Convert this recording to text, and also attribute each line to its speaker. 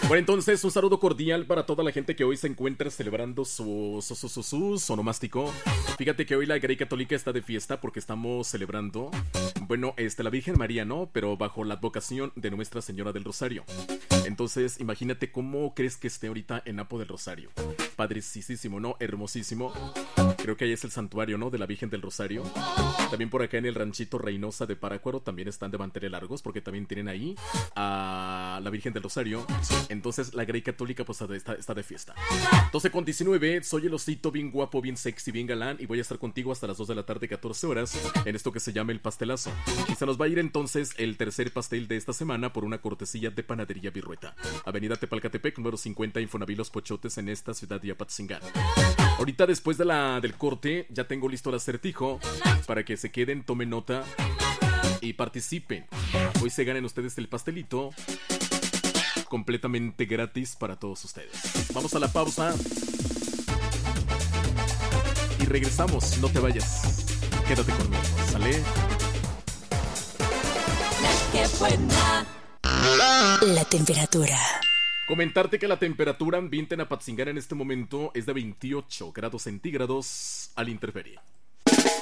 Speaker 1: Bueno, entonces un saludo cordial para toda la gente que hoy se encuentra celebrando su onomástico. Fíjate que hoy la Grey Católica está de fiesta porque estamos celebrando, bueno, la Virgen María, ¿no? Pero bajo la advocación de Nuestra Señora del Rosario. Entonces, imagínate cómo crees que esté ahorita en Apo del Rosario. Padricísimo, ¿no? Hermosísimo. Creo que ahí es el santuario, ¿no? De la Virgen del Rosario. También por acá en el ranchito Reynosa de Parácuaro también están de manteles largos porque también tienen ahí a la Virgen del Rosario. Entonces la Grey Católica pues está de fiesta. 12:19, soy el osito bien guapo, bien sexy, bien galán y voy a estar contigo hasta las 2 de la tarde, 14 horas, en esto que se llama el pastelazo. Y se nos va a ir entonces el tercer pastel de esta semana por una cortesía de Panadería Virrueta. Avenida Tepalcatepec, número 50, Infonavit Los Pochotes, en esta ciudad de Apatzingán. Ahorita después del corte ya tengo listo el acertijo para que se queden, tomen nota y participen. Hoy se ganen ustedes el pastelito completamente gratis para todos ustedes. Vamos a la pausa y regresamos. No te vayas, quédate conmigo, ¿sale?
Speaker 2: ¡Qué buena! La temperatura.
Speaker 1: Comentarte que la temperatura ambiente en Apatzingán en este momento es de 28 grados centígrados al intemperie.